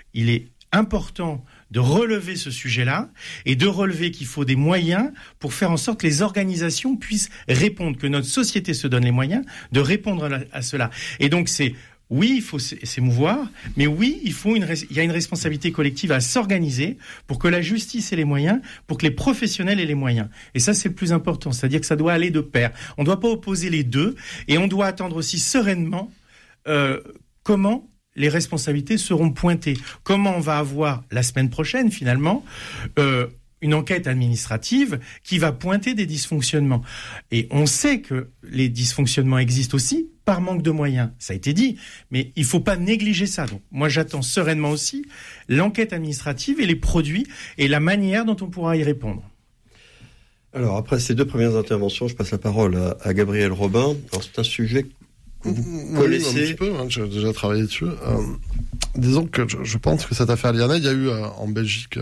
il est important de relever ce sujet-là et de relever qu'il faut des moyens pour faire en sorte que les organisations puissent répondre, que notre société se donne les moyens de répondre à cela. Et donc oui, il faut s'émouvoir, mais oui, il y a une responsabilité collective à s'organiser pour que la justice ait les moyens, pour que les professionnels aient les moyens. Et ça, c'est le plus important, c'est-à-dire que ça doit aller de pair. On ne doit pas opposer les deux, et on doit attendre aussi sereinement comment les responsabilités seront pointées. Comment on va avoir, la semaine prochaine, finalement, une enquête administrative qui va pointer des dysfonctionnements. Et on sait que les dysfonctionnements existent aussi par manque de moyens. Ça a été dit, mais il ne faut pas négliger ça. Donc, moi, j'attends sereinement aussi l'enquête administrative et les produits et la manière dont on pourra y répondre. Alors, après ces deux premières interventions, je passe la parole à Gabriel Robin. Alors, c'est un sujet que vous connaissez. Un petit peu, j'ai déjà travaillé dessus. Disons que je pense que cette affaire Liana, il y a eu en Belgique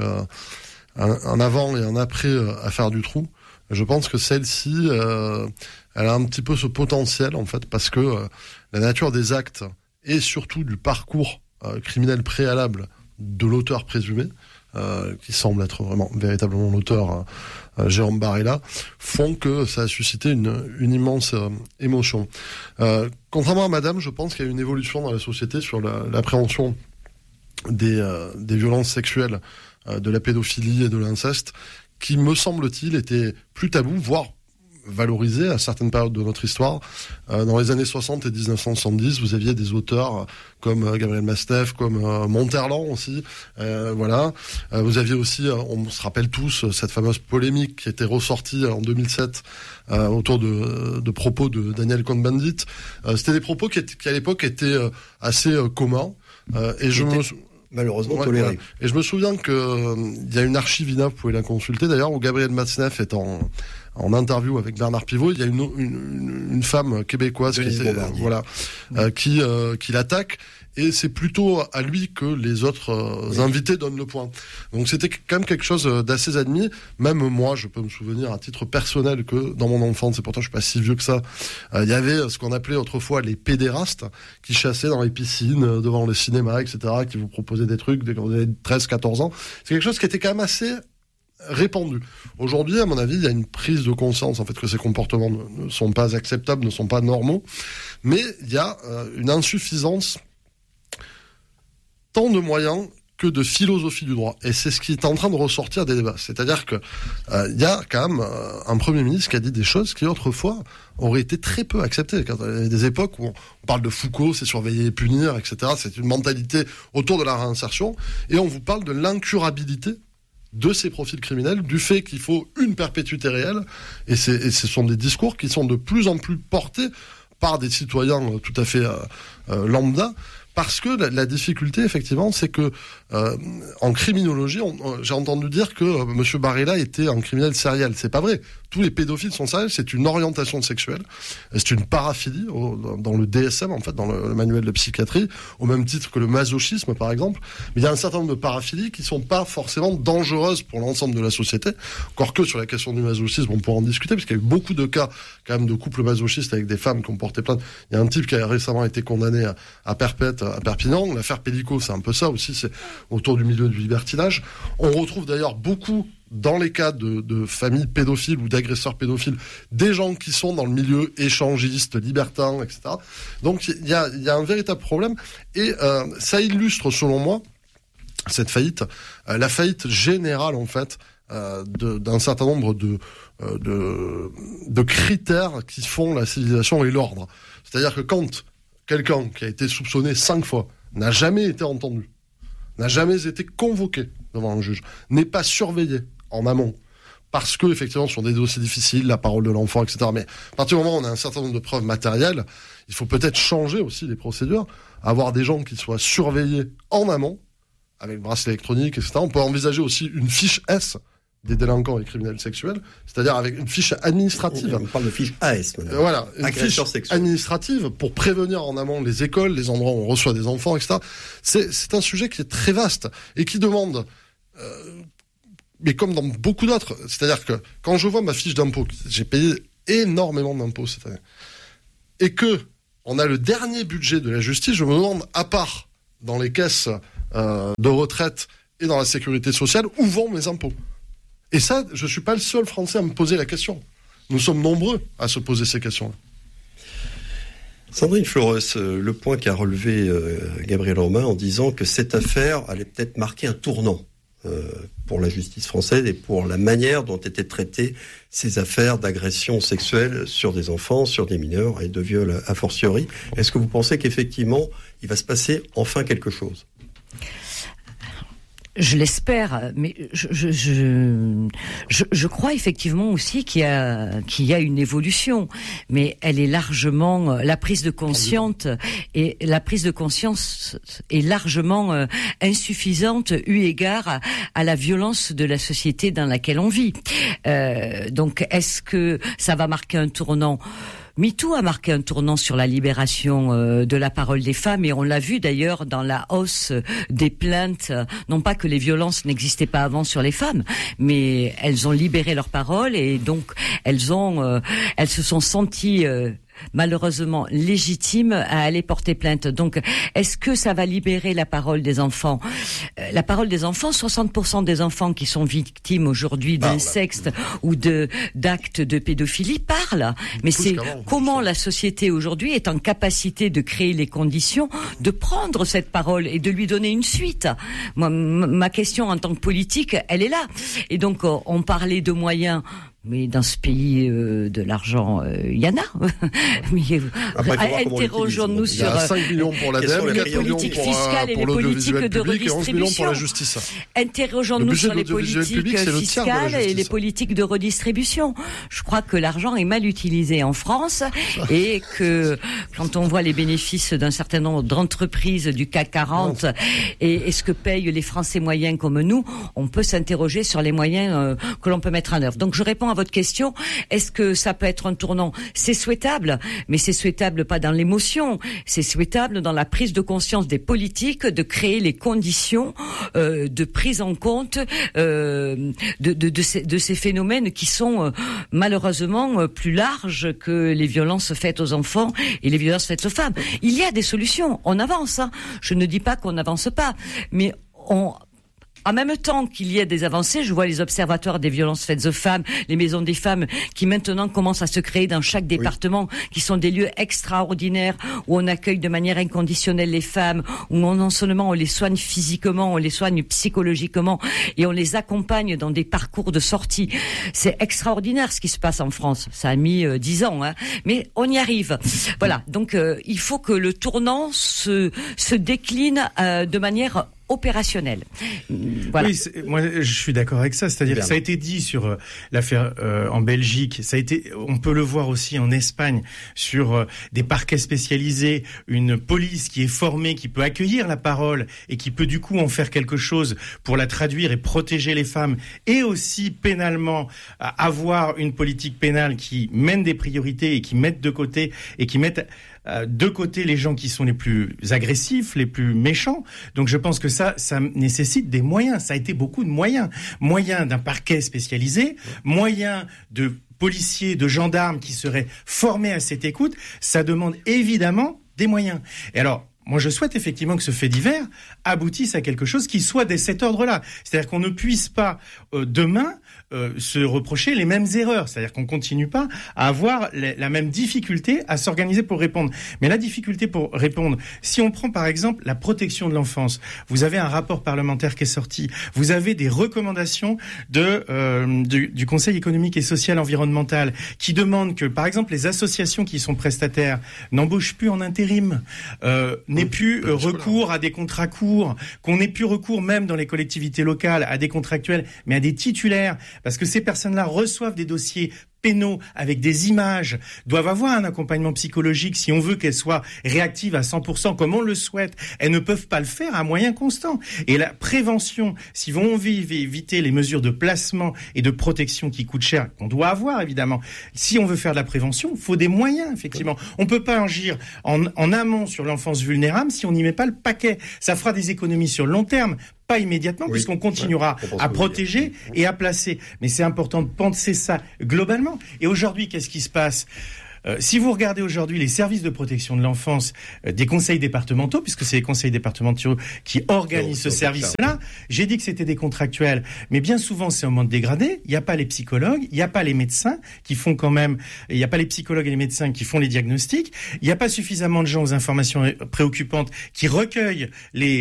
un avant et un après affaire Dutroux. Je pense que celle-ci, elle a un petit peu ce potentiel, en fait, parce que la nature des actes et surtout du parcours criminel préalable de l'auteur présumé, qui semble être véritablement l'auteur, Jérôme Barella, font que ça a suscité une immense émotion. Contrairement à Madame, je pense qu'il y a une évolution dans la société sur l'appréhension des violences sexuelles, de la pédophilie et de l'inceste, qui, me semble-t-il, était plus tabou, voire valorisé à certaines périodes de notre histoire. Dans les années 60 et 1970, vous aviez des auteurs comme Gabriel Mastev, comme Monterland aussi. Voilà. Vous aviez aussi, on se rappelle tous, cette fameuse polémique qui était ressortie en 2007 autour de propos de Daniel Cohn-Bendit. C'était des propos qui à l'époque étaient assez communs. Et malheureusement toléré. Voilà. Et je me souviens il y a une archive INA, vous pouvez la consulter d'ailleurs, où Gabriel Matzneff est en interview avec Bernard Pivot. Il y a une femme québécoise qui l'attaque, et c'est plutôt à lui que les autres invités donnent le point. Donc c'était quand même quelque chose d'assez admis. Même moi, je peux me souvenir à titre personnel que dans mon enfance, et pourtant je suis pas si vieux que ça, il y avait ce qu'on appelait autrefois les pédérastes qui chassaient dans les piscines, devant les cinémas, etc., qui vous proposaient des trucs dès que vous avez 13-14 ans. C'est quelque chose qui était quand même assez répandu. Aujourd'hui, à mon avis, il y a une prise de conscience en fait que ces comportements ne sont pas acceptables, ne sont pas normaux, mais il y a une insuffisance tant de moyens que de philosophie du droit. Et c'est ce qui est en train de ressortir des débats. C'est-à-dire que il y a quand même un Premier ministre qui a dit des choses qui autrefois auraient été très peu acceptées. Quand il y a des époques où on parle de Foucault, c'est surveiller et punir, etc. C'est une mentalité autour de la réinsertion. Et on vous parle de l'incurabilité de ces profils criminels, du fait qu'il faut une perpétuité réelle. Et ce sont des discours qui sont de plus en plus portés par des citoyens tout à fait lambda. Parce que la difficulté, effectivement, c'est que en criminologie, j'ai entendu dire que M. Barella était un criminel serial. C'est pas vrai. Tous les pédophiles sont sériels. C'est une orientation sexuelle. C'est une paraphilie dans le DSM, en fait, dans le manuel de psychiatrie, au même titre que le masochisme, par exemple. Mais il y a un certain nombre de paraphilies qui sont pas forcément dangereuses pour l'ensemble de la société. Encore que sur la question du masochisme, on pourra en discuter, parce qu'il y a eu beaucoup de cas, quand même, de couples masochistes avec des femmes qui ont porté plainte. Il y a un type qui a récemment été condamné à perpète à Perpignan. L'affaire Pellico, c'est un peu ça aussi, c'est autour du milieu du libertinage. On retrouve d'ailleurs beaucoup, dans les cas de familles pédophiles ou d'agresseurs pédophiles, des gens qui sont dans le milieu échangiste, libertin, etc. Donc il y a un véritable problème, et ça illustre, selon moi, cette faillite, la faillite générale, en fait, d'un certain nombre de critères qui font la civilisation et l'ordre. C'est-à-dire que quand quelqu'un qui a été soupçonné 5 fois n'a jamais été entendu, n'a jamais été convoqué devant un juge, n'est pas surveillé en amont, parce que, effectivement, sur des dossiers difficiles, la parole de l'enfant, etc. Mais à partir du moment où on a un certain nombre de preuves matérielles, il faut peut-être changer aussi les procédures, avoir des gens qui soient surveillés en amont, avec bracelet électronique, etc. On peut envisager aussi une fiche S des délinquants et criminels sexuels, c'est-à-dire avec une fiche administrative. On parle de fiche AS. Voilà, une fiche administrative pour prévenir en amont les écoles, les endroits où on reçoit des enfants, etc. C'est un sujet qui est très vaste et qui demande, mais comme dans beaucoup d'autres, c'est-à-dire que quand je vois ma fiche d'impôt, j'ai payé énormément d'impôts cette année, et que on a le dernier budget de la justice, je me demande, à part dans les caisses de retraite et dans la sécurité sociale, où vont mes impôts? Et ça, je suis pas le seul Français à me poser la question. Nous sommes nombreux à se poser ces questions-là. Sandrine Flores, le point qu'a relevé Gabriel Robin en disant que cette affaire allait peut-être marquer un tournant pour la justice française et pour la manière dont étaient traitées ces affaires d'agression sexuelle sur des enfants, sur des mineurs et de viol a fortiori. Est-ce que vous pensez qu'effectivement, il va se passer enfin quelque chose ? Je l'espère, mais je crois effectivement aussi qu'il y a une évolution, mais elle est largement la prise de conscience est largement insuffisante eu égard à la violence de la société dans laquelle on vit. Donc, est-ce que ça va marquer un tournant ? MeToo a marqué un tournant sur la libération de la parole des femmes, et on l'a vu d'ailleurs dans la hausse des plaintes. Non pas que les violences n'existaient pas avant sur les femmes, mais elles ont libéré leur parole et donc elles se sont senties malheureusement légitime à aller porter plainte. Donc, est-ce que ça va libérer la parole des enfants ? La parole des enfants, 60% des enfants qui sont victimes aujourd'hui d'inceste ou d'actes de pédophilie parlent. Mais c'est comment la société aujourd'hui est en capacité de créer les conditions de prendre cette parole et de lui donner une suite. Moi, ma question en tant que politique, elle est là. Et donc, on parlait de moyens. Mais dans ce pays de l'argent, il y en a. Mais interrogeons-nous sur il y a 5 millions pour l'ADEME, les politiques fiscales et les politiques de redistribution. Interrogeons-nous sur les politiques fiscales et les politiques de redistribution. Je crois que l'argent est mal utilisé en France et que quand on voit les bénéfices d'un certain nombre d'entreprises du CAC 40 et ce que payent les Français moyens comme nous, on peut s'interroger sur les moyens que l'on peut mettre en œuvre. Donc je réponds à votre question, est-ce que ça peut être un tournant ? C'est souhaitable, mais c'est souhaitable pas dans l'émotion, c'est souhaitable dans la prise de conscience des politiques, de créer les conditions de prise en compte de ces phénomènes qui sont malheureusement plus larges que les violences faites aux enfants et les violences faites aux femmes. Il y a des solutions, on avance, hein. Je ne dis pas qu'on n'avance pas, mais en même temps qu'il y ait des avancées, je vois les observatoires des violences faites aux femmes, les maisons des femmes qui maintenant commencent à se créer dans chaque département, qui sont des lieux extraordinaires où on accueille de manière inconditionnelle les femmes, où non seulement on les soigne physiquement, on les soigne psychologiquement et on les accompagne dans des parcours de sortie. C'est extraordinaire ce qui se passe en France. Ça a mis 10 ans, hein, mais on y arrive. Voilà, donc il faut que le tournant se décline de manière opérationnel. Voilà. Oui, moi je suis d'accord avec ça. C'est-à-dire que ça a été dit sur l'affaire en Belgique. Ça a été, on peut le voir aussi en Espagne sur des parquets spécialisés, une police qui est formée, qui peut accueillir la parole et qui peut du coup en faire quelque chose pour la traduire et protéger les femmes, et aussi pénalement avoir une politique pénale qui mène des priorités et qui mette de côté et qui mette de côté les gens qui sont les plus agressifs, les plus méchants. Donc je pense que ça nécessite des moyens. Ça a été beaucoup de moyens. Moyens d'un parquet spécialisé, moyens de policiers, de gendarmes qui seraient formés à cette écoute. Ça demande évidemment des moyens. Et alors, moi, je souhaite effectivement que ce fait divers aboutisse à quelque chose qui soit de cet ordre-là. C'est-à-dire qu'on ne puisse pas demain se reprocher les mêmes erreurs. C'est-à-dire qu'on continue pas à avoir la même difficulté à s'organiser pour répondre. Mais la difficulté pour répondre, si on prend par exemple la protection de l'enfance, vous avez un rapport parlementaire qui est sorti, vous avez des recommandations du Conseil économique et social environnemental qui demandent que, par exemple, les associations qui sont prestataires n'embauchent plus en intérim, n'aient plus recours à des contrats courts, qu'on n'ait plus recours même dans les collectivités locales à des contractuels, mais à des titulaires, parce que ces personnes-là reçoivent des dossiers pénaux avec des images, doivent avoir un accompagnement psychologique si on veut qu'elles soient réactives à 100% comme on le souhaite. Elles ne peuvent pas le faire à moyens constants. Et la prévention, si on veut éviter les mesures de placement et de protection qui coûtent cher, qu'on doit avoir évidemment, si on veut faire de la prévention, il faut des moyens effectivement. On ne peut pas agir en amont sur l'enfance vulnérable si on n'y met pas le paquet. Ça fera des économies sur le long terme, pas immédiatement, puisqu'on continuera à protéger et à placer. Mais c'est important de penser ça globalement. Et aujourd'hui, qu'est-ce qui se passe ? si vous regardez aujourd'hui les services de protection de l'enfance des conseils départementaux, puisque c'est les conseils départementaux qui organisent ce service-là, j'ai dit que c'était des contractuels, mais bien souvent c'est un monde dégradé. Il n'y a pas les psychologues, il n'y a pas les médecins qui font quand même, il n'y a pas les psychologues et les médecins qui font les diagnostics, il n'y a pas suffisamment de gens aux informations préoccupantes qui recueillent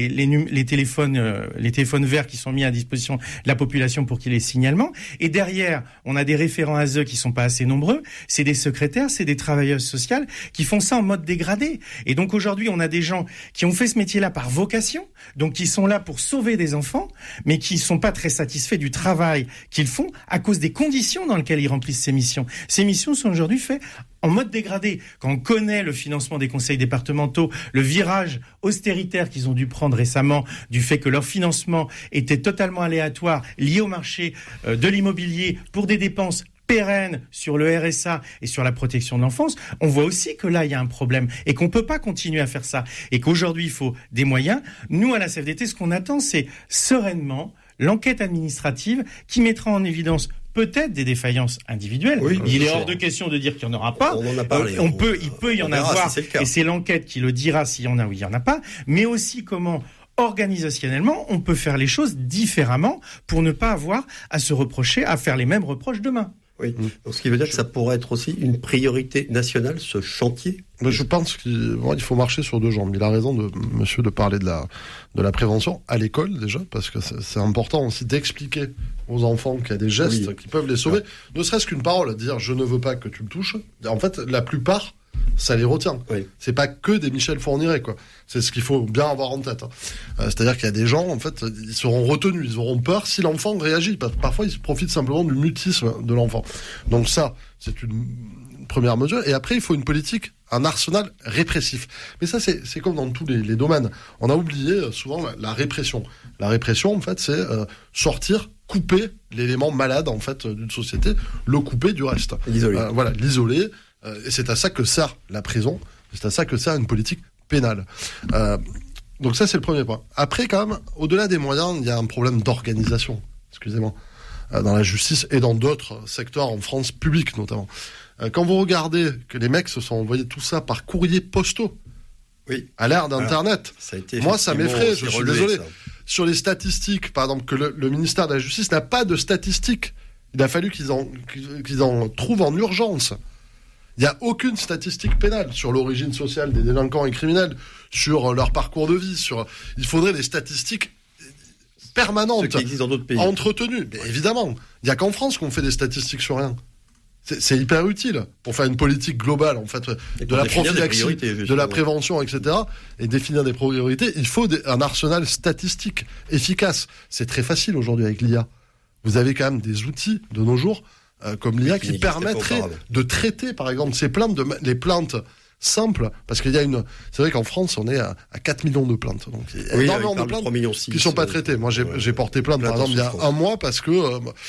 les téléphones verts qui sont mis à disposition de la population pour qu'il y ait les signalements. Et derrière, on a des référents ASE qui sont pas assez nombreux, c'est des secrétaires, c'est des travailleuses sociales qui font ça en mode dégradé. Et donc aujourd'hui, on a des gens qui ont fait ce métier-là par vocation, donc qui sont là pour sauver des enfants, mais qui sont pas très satisfaits du travail qu'ils font à cause des conditions dans lesquelles ils remplissent ces missions. Ces missions sont aujourd'hui faites en mode dégradé. Quand on connaît le financement des conseils départementaux, le virage austéritaire qu'ils ont dû prendre récemment, du fait que leur financement était totalement aléatoire, lié au marché de l'immobilier pour des dépenses pérenne sur le RSA et sur la protection de l'enfance, on voit aussi que là, il y a un problème et qu'on peut pas continuer à faire ça et qu'aujourd'hui, il faut des moyens. Nous, à la CFDT, ce qu'on attend, c'est sereinement l'enquête administrative qui mettra en évidence peut-être des défaillances individuelles. Oui, il est hors de question de dire qu'il n'y en aura pas. On en a parlé. Il peut y en avoir. Et c'est l'enquête qui le dira s'il y en a ou il n'y en a pas. Mais aussi comment organisationnellement, on peut faire les choses différemment pour ne pas avoir à se reprocher, à faire les mêmes reproches demain. Oui. Donc, ce qui veut dire que ça pourrait être aussi une priorité nationale, ce chantier. Mais je pense qu'il faut marcher sur deux jambes. Il a raison monsieur de parler de la prévention à l'école déjà, parce que c'est important aussi d'expliquer aux enfants qu'il y a des gestes qui peuvent les sauver. Ne serait-ce qu'une parole, dire je ne veux pas que tu me touches. En fait, la plupart, ça les retient. Oui. C'est pas que des Michel Fourniret, quoi. C'est ce qu'il faut bien avoir en tête. C'est-à-dire qu'il y a des gens, en fait, ils seront retenus, ils auront peur si l'enfant réagit. Parfois, ils profitent simplement du mutisme de l'enfant. Donc ça, c'est une première mesure. Et après, il faut une politique, un arsenal répressif. Mais ça, c'est comme dans tous les domaines. On a oublié souvent la répression. La répression, en fait, c'est sortir, couper l'élément malade, en fait, d'une société, le couper du reste. L'isoler. L'isoler. Et c'est à ça que sert la prison, c'est à ça que sert une politique pénale. Donc ça, c'est le premier point. Après, quand même, au-delà des moyens, il y a un problème d'organisation, excusez-moi, dans la justice et dans d'autres secteurs en France, publics notamment. Quand vous regardez que les mecs se sont envoyés tout ça par courrier postaux, à l'ère d'Internet, moi, ça m'effraie, je suis désolé. Ça. Sur les statistiques, par exemple, que le ministère de la Justice n'a pas de statistiques. Il a fallu qu'ils en trouvent en urgence. Il n'y a aucune statistique pénale sur l'origine sociale des délinquants et criminels, sur leur parcours de vie, il faudrait des statistiques permanentes, ceux qui existent dans d'autres pays, entretenues. Mais évidemment, il n'y a qu'en France qu'on fait des statistiques sur rien. C'est hyper utile pour faire une politique globale, en fait, de la prophylaxie, de la prévention, etc. Et définir des priorités. Il faut un arsenal statistique efficace. C'est très facile aujourd'hui avec l'IA. Vous avez quand même des outils de nos jours comme l'IA qui permettrait de traiter, par exemple, ces plaintes, les plaintes simples, parce qu'il y a c'est vrai qu'en France, on est à 4 millions de plaintes. Donc, il y a énormément de plaintes qui ne sont pas traitées. Moi, j'ai porté plainte, par exemple, il y a un mois parce que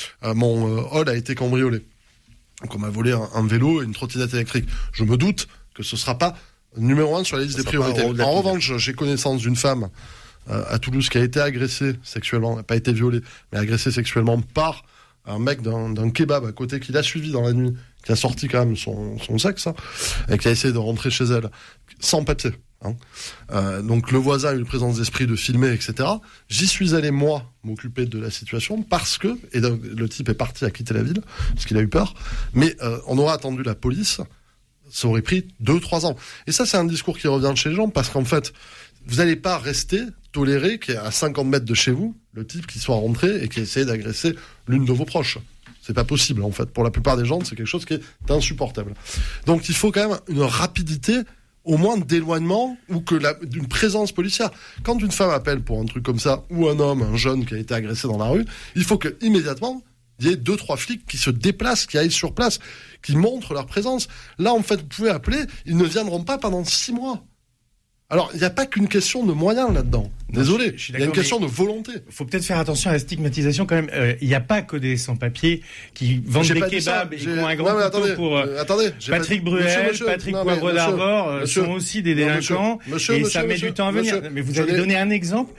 mon hall a été cambriolé. Donc, on m'a volé un vélo et une trottinette électrique. Je me doute que ce ne sera pas numéro 1 sur la liste des priorités. En revanche, j'ai connaissance d'une femme à Toulouse qui a été agressée sexuellement, n'a pas été violée, mais agressée sexuellement par un mec d'un kebab à côté qui l'a suivi dans la nuit, qui a sorti quand même son sexe, et qui a essayé de rentrer chez elle sans papier. Donc le voisin a eu une présence d'esprit de filmer, etc. J'y suis allé, moi, m'occuper de la situation parce que, et donc, le type est parti à quitter la ville, parce qu'il a eu peur, mais on aurait attendu la police, ça aurait pris 2-3 ans. Et ça, c'est un discours qui revient chez les gens, parce qu'en fait, vous n'allez pas rester toléré qu'il y ait à 50 mètres de chez vous le type qui soit rentré et qui essaie d'agresser l'une de vos proches. C'est pas possible, en fait. Pour la plupart des gens, c'est quelque chose qui est insupportable. Donc il faut quand même une rapidité, au moins d'éloignement, ou d'une présence policière. Quand une femme appelle pour un truc comme ça, ou un homme, un jeune qui a été agressé dans la rue, il faut que immédiatement il y ait 2-3 flics qui se déplacent, qui aillent sur place, qui montrent leur présence. Là, en fait, vous pouvez appeler, ils ne viendront pas pendant 6 mois. Alors, il n'y a pas qu'une question de moyens là-dedans. Désolé, il y a une question de volonté. Il faut peut-être faire attention à la stigmatisation quand même. Il n'y a pas que des sans-papiers qui vendent des kebabs et qui ont un grand couteau pour... Patrick Bruel, Patrick Poivre d'Arvor sont aussi des délinquants et ça met du temps à venir. Mais vous avez donné un exemple.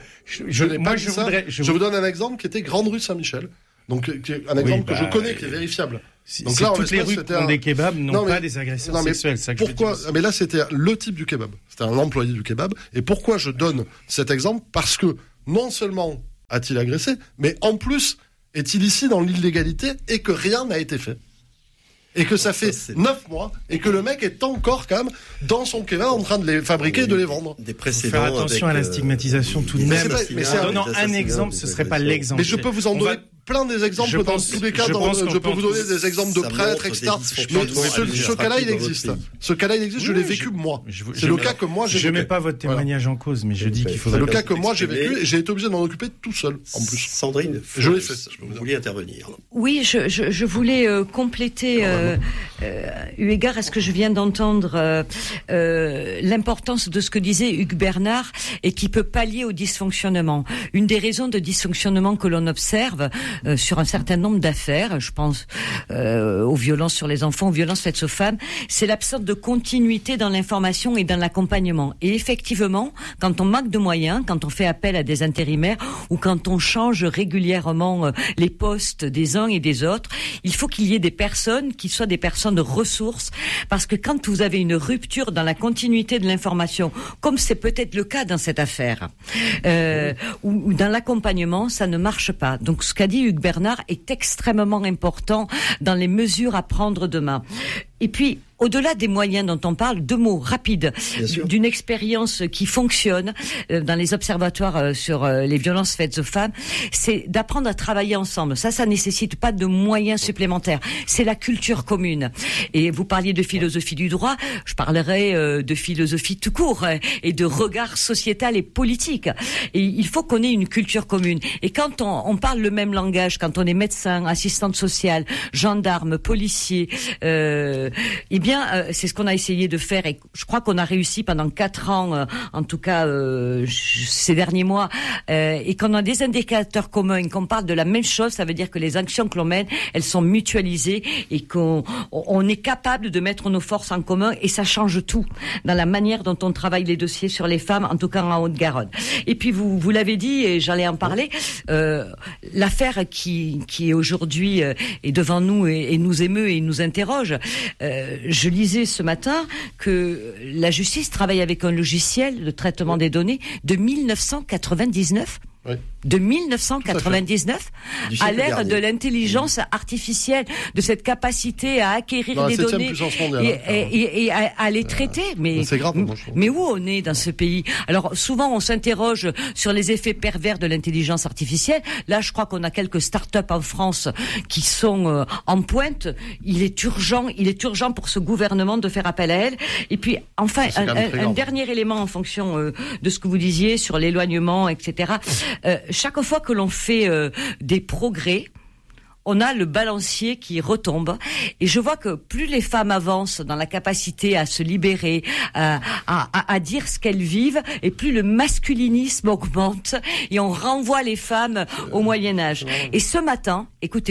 Je vous donne un exemple qui était Grande Rue Saint-Michel. Donc, un exemple que je connais, qui est vérifiable. Donc là, toutes les rues qui ont des kebabs n'ont pas des agresseurs sexuels. Ça que pourquoi? Mais là, c'était le type du kebab. C'était un employé du kebab. Et pourquoi je donne cet exemple? Parce que non seulement a-t-il agressé, mais en plus est-il ici dans l'illégalité et que rien n'a été fait. Et que ça fait 9 mois et que le mec est encore quand même dans son kebab en train de les fabriquer et de les vendre. Des précédents. Faire attention à la stigmatisation tout de même. Mais en donnant un exemple, ce serait pas l'exemple. Mais je peux vous en donner plein des exemples dans tous les cas. Je peux vous donner des exemples de prêtres, etc. Ce cas-là, il existe. Ce cas-là, il existe. Je l'ai vécu moi. C'est le cas que moi j'ai vécu. Je mets pas votre témoignage en cause, mais je dis qu'il faut. C'est le cas que moi j'ai vécu et j'ai été obligé de m'en occuper tout seul. En plus, Sandrine, je l'ai fait. Vous vouliez intervenir. Oui, je voulais compléter eu égard à ce que je viens d'entendre, l'importance de ce que disait Hugues Bernard et qui peut pallier au dysfonctionnement. Une des raisons de dysfonctionnement que l'on observe sur un certain nombre d'affaires, je pense aux violences sur les enfants, aux violences faites aux femmes, c'est l'absence de continuité dans l'information et dans l'accompagnement. Et effectivement, quand on manque de moyens, quand on fait appel à des intérimaires ou quand on change régulièrement les postes des uns et des autres, il faut qu'il y ait des personnes qui soient des personnes de ressources, parce que quand vous avez une rupture dans la continuité de l'information, comme c'est peut-être le cas dans cette affaire, ou dans l'accompagnement, ça ne marche pas. Donc ce qu'a dit Hugues Bernard est extrêmement important dans les mesures à prendre demain. Et puis, au-delà des moyens dont on parle, 2 mots rapides d'une expérience qui fonctionne dans les observatoires sur les violences faites aux femmes, c'est d'apprendre à travailler ensemble. Ça nécessite pas de moyens supplémentaires. C'est la culture commune. Et vous parliez de philosophie du droit, je parlerai de philosophie tout court et de regard sociétal et politique. Et il faut qu'on ait une culture commune. Et quand on parle le même langage, quand on est médecin, assistante sociale, gendarme, policier, eh bien, c'est ce qu'on a essayé de faire et je crois qu'on a réussi pendant 4 ans, en tout cas ces derniers mois, et qu'on a des indicateurs communs et qu'on parle de la même chose. Ça veut dire que les actions que l'on mène, elles sont mutualisées et qu'on est capable de mettre nos forces en commun et ça change tout dans la manière dont on travaille les dossiers sur les femmes, en tout cas en Haute-Garonne. Et puis vous l'avez dit et j'allais en parler, l'affaire qui est aujourd'hui est devant nous et nous émeut et nous interroge. Je lisais ce matin que la justice travaille avec un logiciel de traitement des données de 1999. Oui. De 1999 à l'ère de l'intelligence artificielle, de cette capacité à acquérir des données et à les traiter. Mais c'est grave, mais où on est dans ce pays? Alors souvent on s'interroge sur les effets pervers de l'intelligence artificielle. Là, je crois qu'on a quelques start-up en France qui sont en pointe. Il est urgent pour ce gouvernement de faire appel à elles. Et puis enfin un dernier élément en fonction de ce que vous disiez sur l'éloignement, etc. Chaque fois que l'on fait des progrès, on a le balancier qui retombe et je vois que plus les femmes avancent dans la capacité à se libérer, à dire ce qu'elles vivent, et plus le masculinisme augmente et on renvoie les femmes au Moyen-Âge. Et ce matin,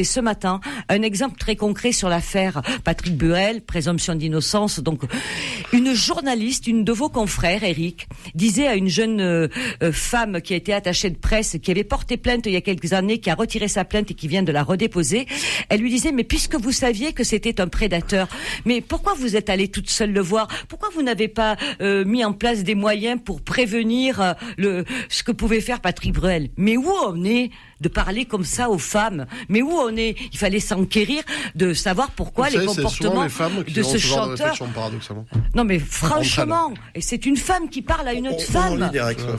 un exemple très concret sur l'affaire Patrick Bruel, présomption d'innocence. Donc, une journaliste, une de vos confrères, Eric, disait à une jeune femme qui a été attachée de presse, qui avait porté plainte il y a quelques années, qui a retiré sa plainte et qui vient de la redéposer. Elle lui disait, mais puisque vous saviez que c'était un prédateur, mais pourquoi vous êtes allée toute seule le voir? Pourquoi vous n'avez pas mis en place des moyens pour prévenir ce que pouvait faire Patrick Bruel? Mais où on est de parler comme ça aux femmes? Mais où on est? Il fallait s'enquérir de savoir pourquoi les comportements de ce chanteur. Non mais franchement, et c'est une femme qui parle à une autre femme.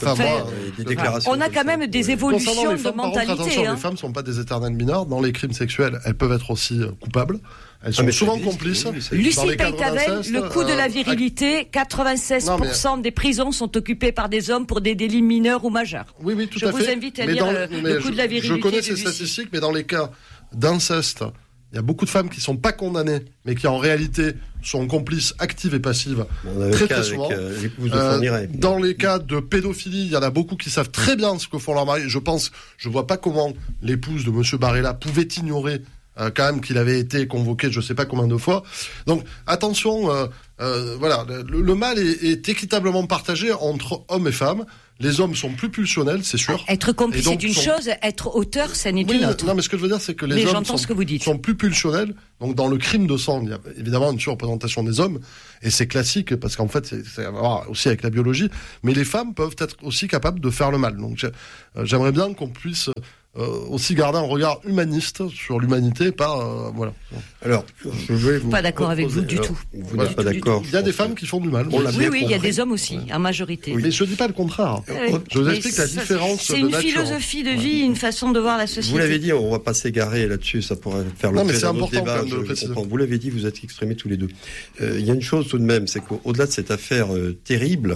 On a quand même des évolutions de mentalité. Les femmes ne sont pas des éternelles mineures. Dans les crimes sexuels, elles peuvent être aussi coupables. Elles sont souvent complices. Lucie Peytavel, le coup de la virilité, 96% des prisons sont occupées par des hommes pour des délits mineurs ou majeurs. Oui, tout à fait. Je vous invite à lire le coup de la virilité. Je connais ces statistiques, mais dans les cas d'inceste, il y a beaucoup de femmes qui ne sont pas condamnées, mais qui en réalité sont complices actives et passives très souvent. Dans les cas de pédophilie, il y en a beaucoup qui savent très bien ce que font leurs maris. Je vois pas comment l'épouse de Monsieur Barella pouvait ignorer quand même qu'il avait été convoqué je sais pas combien de fois. Donc attention, voilà, le mal est équitablement partagé entre hommes et femmes. Les hommes sont plus pulsionnels, c'est sûr. Être complice c'est une chose, être auteur, ça n'est une autre. Non, mais ce que je veux dire, c'est que les hommes sont plus pulsionnels. Donc, dans le crime de sang, il y a évidemment une surreprésentation des hommes. Et c'est classique, parce qu'en fait, c'est à voir aussi avec la biologie. Mais les femmes peuvent être aussi capables de faire le mal. Donc, j'aimerais bien qu'on puisse aussi garder un regard humaniste sur l'humanité, pas voilà. Alors, je vais vous pas d'accord avec vous du tout. Vous n'êtes pas d'accord. Il y a des femmes qui font du mal. Oui, il y a des hommes aussi, en majorité. Oui. Mais je dis pas le contraire. Je vous explique la différence. C'est une philosophie de vie, une façon de voir la société. Vous l'avez dit, on va pas s'égarer là-dessus, ça pourrait faire l'objet d'un autre débat. Vous l'avez dit, vous êtes exprimés tous les deux. Il y a une chose tout de même, c'est qu'au-delà de cette affaire terrible,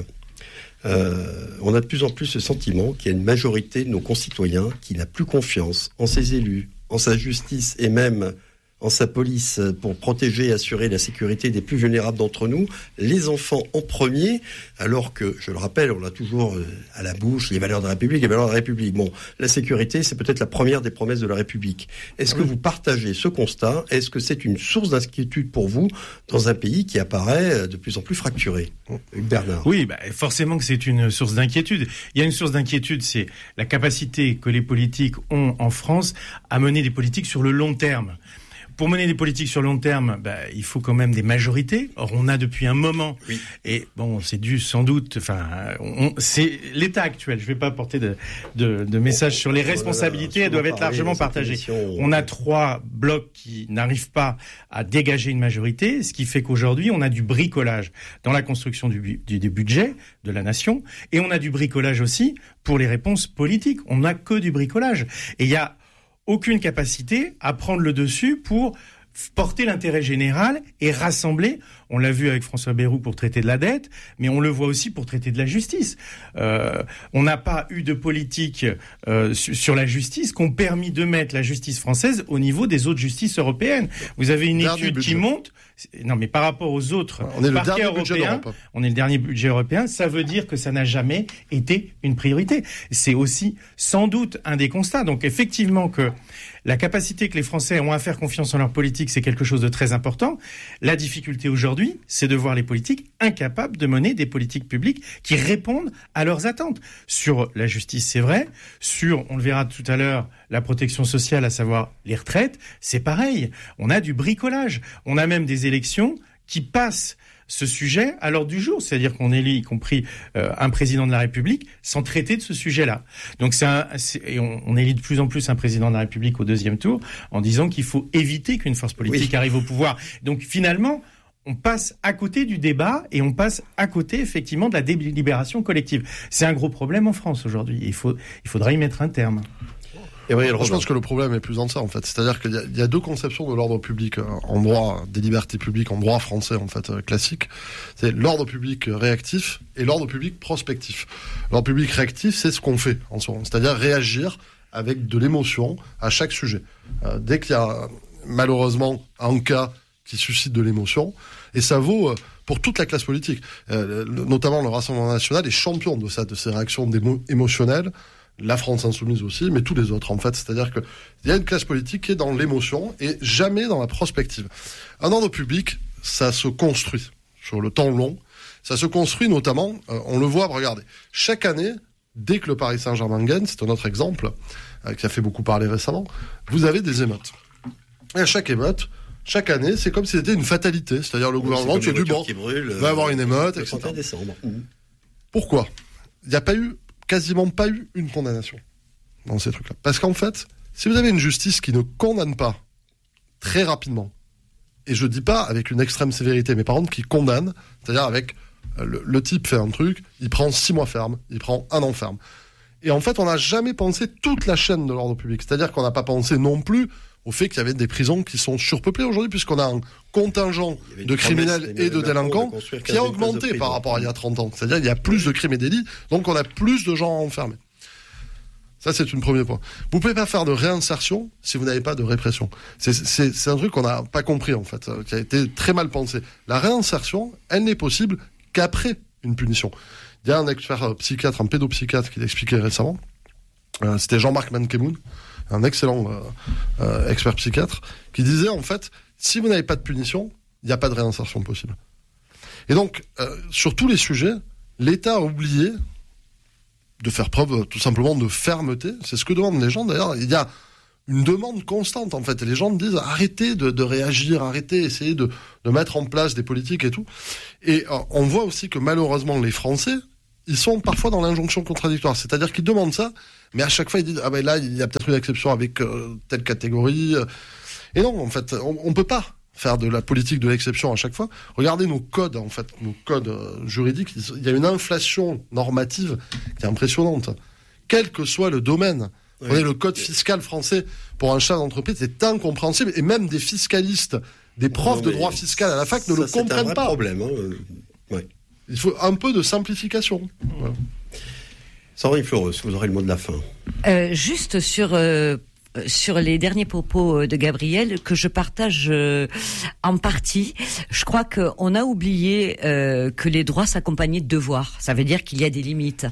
on a de plus en plus le sentiment qu'il y a une majorité de nos concitoyens qui n'a plus confiance en ses élus, en sa justice et même en sa police pour protéger et assurer la sécurité des plus vulnérables d'entre nous, les enfants en premier, alors que, je le rappelle, on a toujours à la bouche les valeurs de la République, les valeurs de la République. Bon, la sécurité, c'est peut-être la première des promesses de la République. Est-ce que vous partagez ce constat ? Est-ce que c'est une source d'inquiétude pour vous dans un pays qui apparaît de plus en plus fracturé ? Bernard. Oui, forcément que c'est une source d'inquiétude. Il y a une source d'inquiétude, c'est la capacité que les politiques ont en France à mener des politiques sur le long terme. Pour mener des politiques sur long terme, il faut quand même des majorités. Or, on a depuis un moment, et bon, c'est dû sans doute, c'est l'état actuel. Je ne vais pas apporter de messages sur les responsabilités, elles doivent être largement partagées. On a 3 blocs qui n'arrivent pas à dégager une majorité, ce qui fait qu'aujourd'hui, on a du bricolage dans la construction du budget de la nation, et on a du bricolage aussi pour les réponses politiques. On n'a que du bricolage. Et il y a aucune capacité à prendre le dessus pour porter l'intérêt général et rassembler. On l'a vu avec François Bayrou pour traiter de la dette, mais on le voit aussi pour traiter de la justice. On n'a pas eu de politique sur la justice qui ont permis de mettre la justice française au niveau des autres justices européennes. Vous avez une étude qui monte. Non, mais par rapport aux autres parquets européens, on est le dernier budget européen, ça veut dire que ça n'a jamais été une priorité. C'est aussi sans doute un des constats. Donc effectivement que la capacité que les Français ont à faire confiance en leur politique, c'est quelque chose de très important. La difficulté aujourd'hui, c'est de voir les politiques incapables de mener des politiques publiques qui répondent à leurs attentes. Sur la justice, c'est vrai. Sur, on le verra tout à l'heure, la protection sociale, à savoir les retraites, c'est pareil. On a du bricolage. On a même des élections qui passent ce sujet à l'ordre du jour, c'est-à-dire qu'on élit, y compris un président de la République, sans traiter de ce sujet-là. Donc on élit de plus en plus un président de la République au 2e tour, en disant qu'il faut éviter qu'une force politique arrive au pouvoir. Donc finalement, on passe à côté du débat et on passe à côté effectivement de la délibération collective. C'est un gros problème en France aujourd'hui. Il faudra y mettre un terme. Je pense que le problème est plus dans ça, en fait. C'est-à-dire qu'il y a 2 conceptions de l'ordre public en droit, des libertés publiques en droit français, en fait, classique. C'est l'ordre public réactif et l'ordre public prospectif. L'ordre public réactif, c'est ce qu'on fait, en soi. C'est-à-dire réagir avec de l'émotion à chaque sujet. Dès qu'il y a, malheureusement, un cas qui suscite de l'émotion, et ça vaut pour toute la classe politique. Notamment le Rassemblement national est champion de ça, de ces réactions émotionnelles. La France insoumise aussi, mais tous les autres, en fait. C'est-à-dire qu'il y a une classe politique qui est dans l'émotion et jamais dans la prospective. Un ordre public, ça se construit sur le temps long. Ça se construit notamment, on le voit, regardez, chaque année, dès que le Paris Saint-Germain gagne, c'est un autre exemple, qui a fait beaucoup parler récemment, vous avez des émeutes. Et à chaque émeute, chaque année, c'est comme si c'était une fatalité. C'est-à-dire le gouvernement qui a dit, bon, il va y avoir une émeute, etc. Pourquoi ? Il n'y a quasiment pas eu une condamnation dans ces trucs-là. Parce qu'en fait, si vous avez une justice qui ne condamne pas très rapidement, et je dis pas avec une extrême sévérité, mais par contre qui condamne, c'est-à-dire avec le type fait un truc, il prend 6 mois ferme, il prend 1 an ferme. Et en fait, on n'a jamais pensé toute la chaîne de l'ordre public. C'est-à-dire qu'on n'a pas pensé non plus au fait qu'il y avait des prisons qui sont surpeuplées aujourd'hui, puisqu'on a un contingent de criminels et de délinquants qui a augmenté par rapport à il y a 30 ans. C'est-à-dire qu'il y a plus de crimes et délits, donc on a plus de gens à enfermer. Ça, c'est un premier point. Vous pouvez pas faire de réinsertion si vous n'avez pas de répression. C'est un truc qu'on n'a pas compris, en fait, qui a été très mal pensé. La réinsertion, elle n'est possible qu'après une punition. Il y a un expert psychiatre, un pédopsychiatre qui l'expliquait récemment. C'était Jean-Marc Mankemoun, un excellent expert psychiatre, qui disait en fait, si vous n'avez pas de punition, il n'y a pas de réinsertion possible. Et donc, sur tous les sujets, l'État a oublié de faire preuve tout simplement de fermeté. C'est ce que demandent les gens. D'ailleurs, il y a une demande constante en fait. Et les gens disent arrêtez de réagir, arrêtez, essayez de mettre en place des politiques et tout. Et on voit aussi que malheureusement les Français, ils sont parfois dans l'injonction contradictoire. C'est-à-dire qu'ils demandent ça, mais à chaque fois ils disent ah ben là il y a peut-être une exception avec telle catégorie. Et non, en fait, on peut pas faire de la politique de l'exception à chaque fois. Regardez nos codes, en fait, nos codes juridiques. Il y a une inflation normative qui est impressionnante, quel que soit le domaine. Vous voyez, le code fiscal français pour un chef d'entreprise est incompréhensible, et même des fiscalistes, des profs de droit fiscal à la fac ne le comprennent pas. C'est un vrai problème. Ouais. Il faut un peu de simplification. Voilà. Sandrine Fleureuse, vous aurez le mot de la fin. Juste sur les derniers propos de Gabriel, que je partage en partie. Je crois qu'on a oublié que les droits s'accompagnaient de devoirs. Ça veut dire qu'il y a des limites.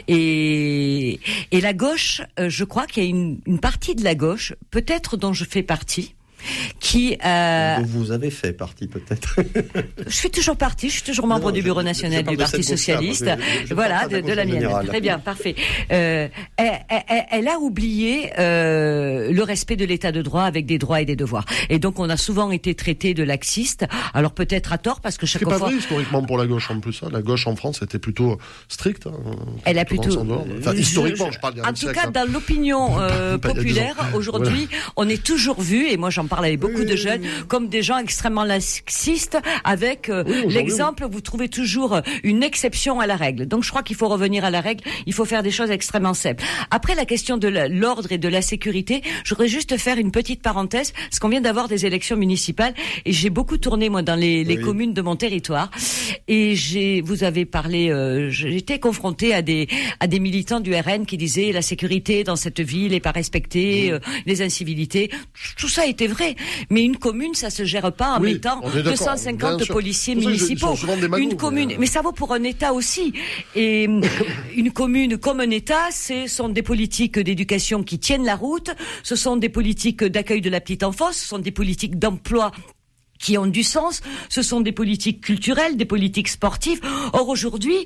Et la gauche, je crois qu'il y a une partie de la gauche, peut-être dont je fais partie, qui vous avez fait partie peut-être. Je suis toujours partie, je suis toujours membre du bureau national du Parti socialiste. Voilà, de la mienne. Très bien, parfait. Elle a oublié le respect de l'état de droit avec des droits et des devoirs. Et donc on a souvent été traité de laxiste. Alors peut-être à tort, parce que chaque fois. C'est pas vrai historiquement pour la gauche en plus. Hein. La gauche en France était plutôt stricte. Hein, elle a plutôt. Enfin, historiquement, je parle bien. En tout cas, dans l'opinion populaire, aujourd'hui, on est toujours vu, et moi j'en parle avec beaucoup de jeunes, comme des gens extrêmement laxistes, avec l'exemple, vous trouvez toujours une exception à la règle. Donc je crois qu'il faut revenir à la règle, il faut faire des choses extrêmement simples. Après la question de l'ordre et de la sécurité, je voudrais juste faire une petite parenthèse, parce qu'on vient d'avoir des élections municipales, et j'ai beaucoup tourné moi dans les communes de mon territoire, et vous avez parlé, j'étais confrontée à des militants du RN qui disaient la sécurité dans cette ville est pas respectée, les incivilités, tout ça était vrai. Mais une commune, ça se gère pas en mettant 250 policiers municipaux. Une commune, mais ça vaut pour un État aussi. Et une commune comme un État, ce sont des politiques d'éducation qui tiennent la route, ce sont des politiques d'accueil de la petite enfance, ce sont des politiques d'emploi qui ont du sens, ce sont des politiques culturelles, des politiques sportives. Or aujourd'hui,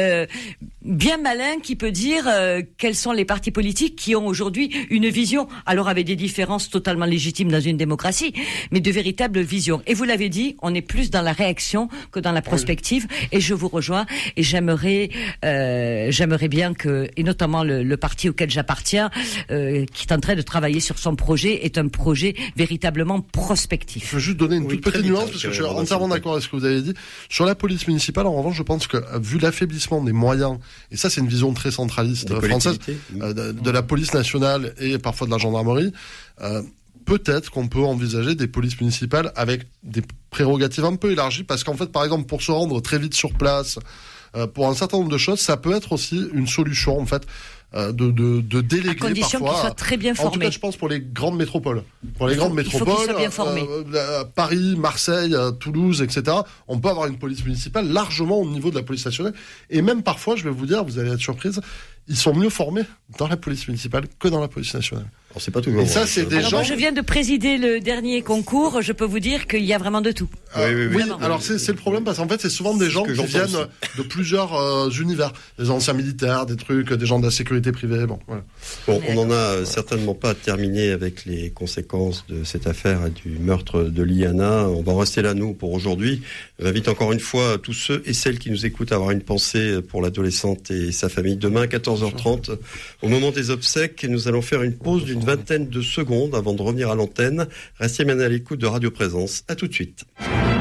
bien malin qui peut dire quels sont les partis politiques qui ont aujourd'hui une vision, alors avec des différences totalement légitimes dans une démocratie, mais de véritables visions. Et vous l'avez dit, on est plus dans la réaction que dans la prospective, et je vous rejoins, et j'aimerais bien que, et notamment le parti auquel j'appartiens, qui est en train de travailler sur son projet, est un projet véritablement prospectif. Je veux juste donner une petite nuance, parce que je suis entièrement d'accord avec ce que vous avez dit. Sur la police municipale, en revanche, je pense que, vu l'affaiblissement des moyens, et ça c'est une vision très centraliste française, de la police nationale et parfois de la gendarmerie, peut-être qu'on peut envisager des polices municipales avec des prérogatives un peu élargies, parce qu'en fait, par exemple, pour se rendre très vite sur place, pour un certain nombre de choses, ça peut être aussi une solution, en fait, de déléguer parfois. À condition qu'ils soient très bien formés. En tout cas, je pense pour les grandes métropoles. Pour les grandes métropoles, Paris, Marseille, Toulouse, etc. On peut avoir une police municipale largement au niveau de la police nationale. Et même parfois, je vais vous dire, vous allez être surprise, ils sont mieux formés dans la police municipale que dans la police nationale. Alors, c'est pas toujours. Et ça, c'est des gens. Moi, je viens de présider le dernier concours. Je peux vous dire qu'il y a vraiment de tout. Oui. Alors c'est le problème, parce qu'en fait, c'est souvent des gens qui viennent de plusieurs univers, des anciens militaires, des trucs, des gens de la sécurité privée. Bon, on n'en a certainement pas terminé avec les conséquences de cette affaire et du meurtre de Liana. On va en rester là, nous, pour aujourd'hui. J'invite encore une fois tous ceux et celles qui nous écoutent à avoir une pensée pour l'adolescente et sa famille. Demain, 14h30, au moment des obsèques, nous allons faire une pause d'une vingtaine de secondes avant de revenir à l'antenne. Restez maintenant à l'écoute de Radio Présence. À tout de suite.